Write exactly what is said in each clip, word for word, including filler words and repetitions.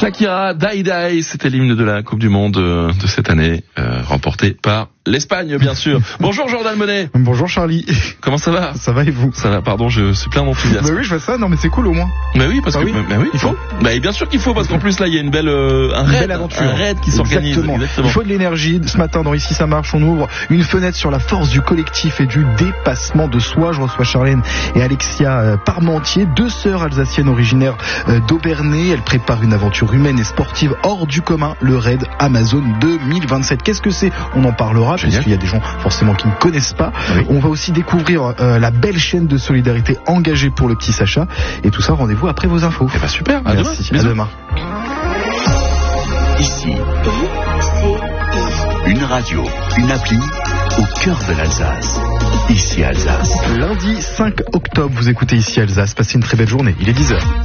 Shakira, Die Die, c'était l'hymne de la Coupe du Monde de cette année, euh, remportée par l'Espagne, bien sûr. Bonjour Jordan Monet. Bonjour Charlie. Comment ça va? Ça va et vous? Ça va, pardon, je suis plein d'enthousiasme. Bah oui, je vois ça, non mais c'est cool au moins. Bah oui, parce bah que, oui. bah oui, il faut. Bah bien sûr qu'il faut, parce qu'en plus là, il y a une belle, euh, un une raid, belle aventure. un raid qui s'organise. Exactement. Exactement. Il faut de l'énergie. Ce matin, dans Ici ça marche, on ouvre une fenêtre sur la force du collectif et du dépassement de soi. Je reçois Charlène et Alexia euh, Parmentier, deux sœurs alsaciennes originaires euh, d'Aubernay. Elles préparent une aventure humaine et sportive hors du commun, le raid Amazon deux mille vingt-sept. Qu'est-ce que c'est? On en parlera, parce qu'il y a des gens forcément qui ne connaissent pas. Oui. On va aussi découvrir euh, la belle chaîne de solidarité engagée pour le petit Sacha. Et tout ça, rendez-vous après vos infos. Eh ben super, à Merci. demain. À demain. Ici, une radio, une appli au cœur de l'Alsace. Ici Alsace. Lundi cinq octobre, vous écoutez Ici Alsace. Passez une très belle journée. Il est dix heures.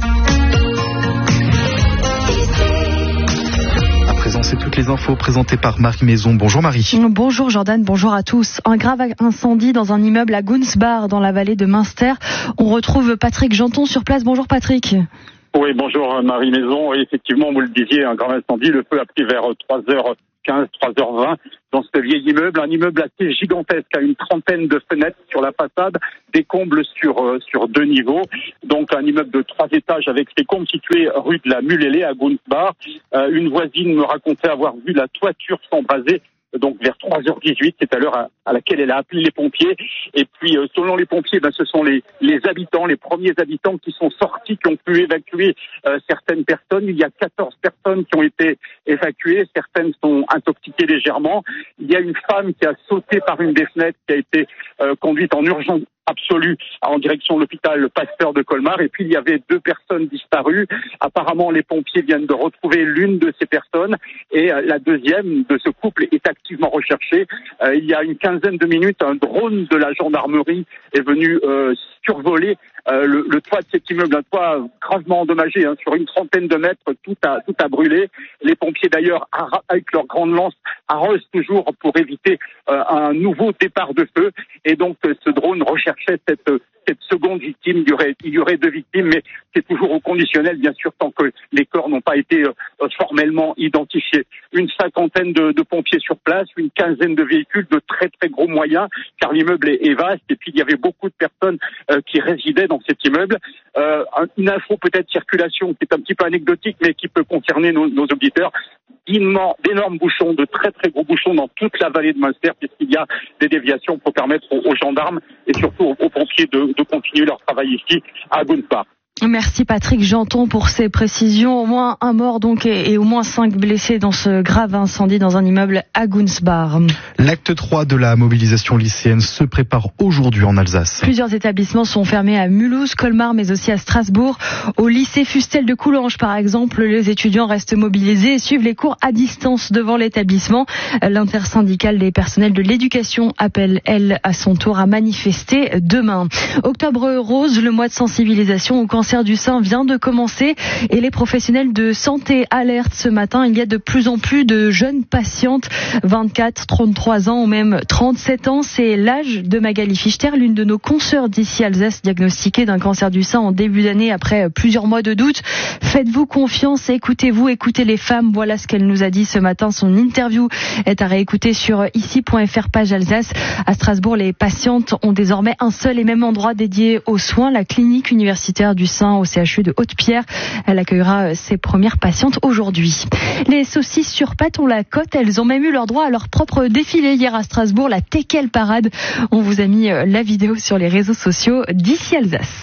C'est toutes les infos présentées par Marie Maison. Bonjour Marie. Bonjour Jordan, bonjour à tous. Un grave incendie dans un immeuble à Gunsbach dans la vallée de Münster. On retrouve Patrick Janton sur place. Bonjour Patrick. Oui, bonjour Marie Maison. Et effectivement, vous le disiez, un grave incendie. Le feu a pris vers trois heures quinze, trois heures vingt dans ce vieil immeuble, un immeuble assez gigantesque, à une trentaine de fenêtres sur la façade, des combles sur euh, sur deux niveaux, donc un immeuble de trois étages avec ses combles situés rue de la Mulélé à Gunsbach. Euh, une voisine me racontait avoir vu la toiture s'embraser. Donc vers trois heures dix-huit, c'est à l'heure à, à laquelle elle a appelé les pompiers. Et puis euh, selon les pompiers, ben, ce sont les, les habitants, les premiers habitants qui sont sortis, qui ont pu évacuer euh, certaines personnes. Il y a quatorze personnes qui ont été évacuées, certaines sont intoxiquées légèrement. Il y a une femme qui a sauté par une des fenêtres, qui a été euh, conduite en urgence absolue en direction de l'hôpital Pasteur de Colmar. Et puis il y avait deux personnes disparues. Apparemment les pompiers viennent de retrouver l'une de ces personnes et euh, la deuxième de ce couple est activement recherchée. Euh, il y a une quinzaine de minutes, un drone de la gendarmerie est venu euh, survoler euh, le, le toit de cet immeuble, un toit gravement endommagé, hein, sur une trentaine de mètres, tout a tout a brûlé. Les pompiers d'ailleurs, avec leurs grandes lances, arrosent toujours pour éviter euh, un nouveau départ de feu. Et donc euh, ce drone recherchait cette cette seconde victime. Il y aurait il y aurait deux victimes, mais c'est toujours au conditionnel, bien sûr, tant que les corps n'ont pas été euh, formellement identifiés. Une cinquantaine de, de pompiers sur place, une quinzaine de véhicules de très très gros moyens, car l'immeuble est, est vaste. Et puis il y avait beaucoup de personnes euh, qui résidaient dans cet immeuble. Euh, une info peut-être circulation qui est un petit peu anecdotique, mais qui peut concerner nos, nos auditeurs. D'énormes bouchons, de très très gros bouchons dans toute la vallée de Münster, puisqu'il y a des déviations pour permettre aux, aux gendarmes et surtout aux, aux pompiers de, de continuer leur travail ici à Gunsbach. Merci Patrick Janton pour ces précisions. Au moins un mort donc et, et au moins cinq blessés dans ce grave incendie dans un immeuble à Gunsbach. L'acte trois de la mobilisation lycéenne se prépare aujourd'hui en Alsace. Plusieurs établissements sont fermés à Mulhouse, Colmar, mais aussi à Strasbourg. Au lycée Fustel de Coulanges, par exemple, les étudiants restent mobilisés et suivent les cours à distance devant l'établissement. L'intersyndicale des personnels de l'éducation appelle, elle, à son tour à manifester demain. Octobre rose, le mois de sensibilisation au cancer du sein vient de commencer et les professionnels de santé alertent ce matin. Il y a de plus en plus de jeunes patientes, vingt-quatre, trente-trois ans ou même trente-sept ans. C'est l'âge de Magali Fichter, l'une de nos consoeurs d'ici Alsace, diagnostiquée d'un cancer du sein en début d'année après plusieurs mois de doute. Faites-vous confiance, écoutez-vous, écoutez les femmes. Voilà ce qu'elle nous a dit ce matin. Son interview est à réécouter sur ici point f r page Alsace. À Strasbourg, les patientes ont désormais un seul et même endroit dédié aux soins, la clinique universitaire du sein au C H U de Haute-Pierre. Elle accueillera ses premières patientes aujourd'hui. Les saucisses sur pâte ont la cote. Elles ont même eu leur droit à leur propre défilé hier à Strasbourg, la Teckel Parade. On vous a mis la vidéo sur les réseaux sociaux d'ici Alsace.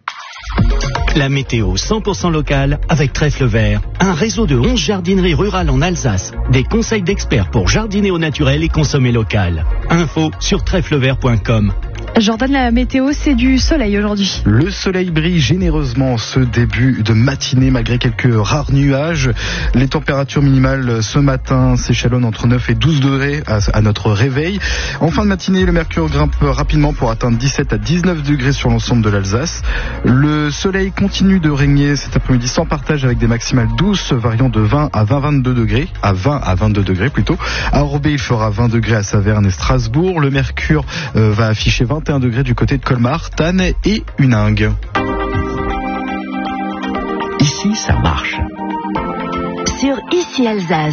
La météo cent pour cent locale avec Trèfle Vert, un réseau de onze jardineries rurales en Alsace. Des conseils d'experts pour jardiner au naturel et consommer local. Info sur trèfle vert point com. Jordan, la météo, c'est du soleil aujourd'hui. Le soleil brille généreusement ce début de matinée malgré quelques rares nuages. Les températures minimales ce matin s'échelonnent entre neuf et douze degrés à, à notre réveil. En fin de matinée, le mercure grimpe rapidement pour atteindre dix-sept à dix-neuf degrés sur l'ensemble de l'Alsace. Le soleil continue de régner cet après-midi sans partage avec des maximales douces variant de vingt à vingt à vingt-deux degrés, à vingt à vingt-deux degrés plutôt. À Orbey, il fera vingt degrés à Saverne et Strasbourg. Le mercure euh, va afficher vingt et un degrés du côté de Colmar, Tannes et Huningue. Ici, ça marche. sur Ici Alsace.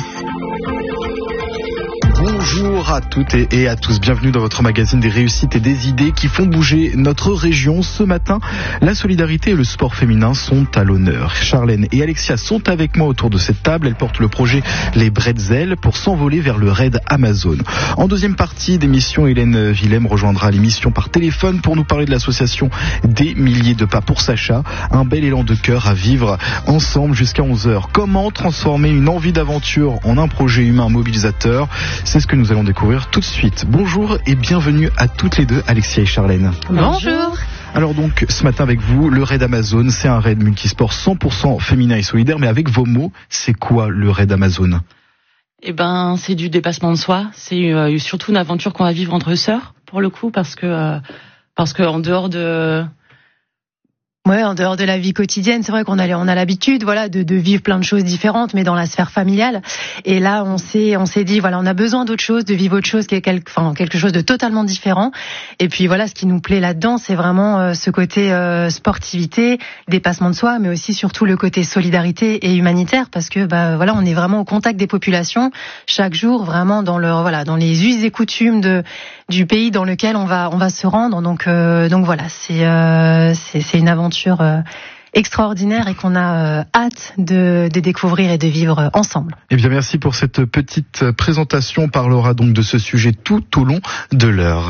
Bonjour à toutes et à tous, bienvenue dans votre magazine des réussites et des idées qui font bouger notre région. Ce matin, la solidarité et le sport féminin sont à l'honneur. Charlène et Alexia sont avec moi autour de cette table. Elles portent le projet Les Bretzels pour s'envoler vers le raid Amazon. En deuxième partie d'émission, Hélène Willem rejoindra l'émission par téléphone pour nous parler de l'association Des Milliers de Pas pour Sacha. Un bel élan de cœur à vivre ensemble jusqu'à onze heures. Comment transformer une envie d'aventure en un projet humain mobilisateur ? C'est ce que nous allons découvrir tout de suite. Bonjour et bienvenue à toutes les deux, Alexia et Charlène. Bonjour. Alors donc, ce matin avec vous, le raid Amazon, c'est un raid multisport cent pour cent féminin et solidaire, mais avec vos mots, c'est quoi le raid Amazon ? Eh ben, c'est du dépassement de soi. C'est euh, surtout une aventure qu'on va vivre entre sœurs, pour le coup, parce que euh, parce que en dehors de Ouais, en dehors de la vie quotidienne, c'est vrai qu'on a on a l'habitude, voilà, de, de vivre plein de choses différentes, mais dans la sphère familiale. Et là, on s'est on s'est dit, voilà, on a besoin d'autre chose, de vivre autre chose, qui est quelque, enfin quelque chose de totalement différent. Et puis voilà, ce qui nous plaît là-dedans, c'est vraiment euh, ce côté euh, sportivité, dépassement de soi, mais aussi surtout le côté solidarité et humanitaire, parce que bah voilà, on est vraiment au contact des populations chaque jour, vraiment dans leur voilà, dans les us et coutumes de du pays dans lequel on va on va se rendre. Donc euh, donc voilà, c'est euh, c'est c'est une aventure Euh, extraordinaire et qu'on a euh, hâte de, de découvrir et de vivre ensemble. Eh bien, merci pour cette petite présentation. On parlera donc de ce sujet tout au long de l'heure.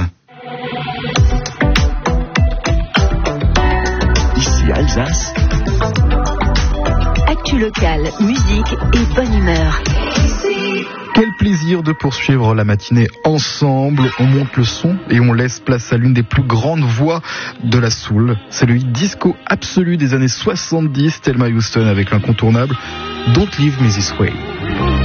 Ici Alsace. Actu locale, musique et bonne humeur. Quel plaisir de poursuivre la matinée ensemble. On monte le son et on laisse place à l'une des plus grandes voix de la soul. C'est le hit disco absolu des années soixante-dix, Thelma Houston avec l'incontournable Don't Leave Me This Way.